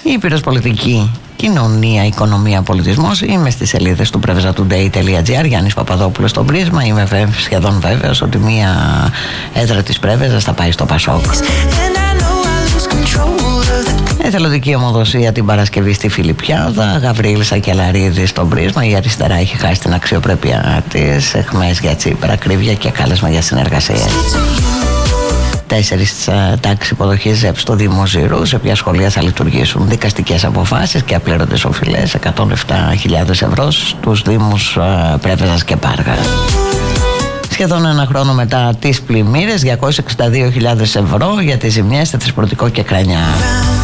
Η Ήπειρος πολιτική, κοινωνία, οικονομία, πολιτισμός. Είμαι στις σελίδες του preveza.today.gr. Γιάννης Παπαδόπουλος στο Πρίσμα. Είμαι σχεδόν βέβαιος ότι μία έδρα της Πρέβεζας θα πάει στο Πασόκ. Εθελοντική ομοδοσία την Παρασκευή στη Φιλιππιάδα. Γαβρίλ Σακελαρίδη στο Πρίσμα. Η αριστερά έχει χάσει την αξιοπρέπειά της. Εχμές για Τσίπρα, ακρίβεια και κάλεσμα για συνεργασία. 4 τάξεις υποδοχής ΖΕΠ στο Δήμο Ζηρού. Σε ποια σχολεία θα λειτουργήσουν δικαστικές αποφάσεις και απλήρωτες οφειλές 107.000 ευρώ στους Δήμους Πρέβεζας και Πάργας. Σχεδόν ένα χρόνο μετά τις πλημμύρες, 262.000 ευρώ για τις ζημιές στα Θεσπρωτικό και Κρανιά.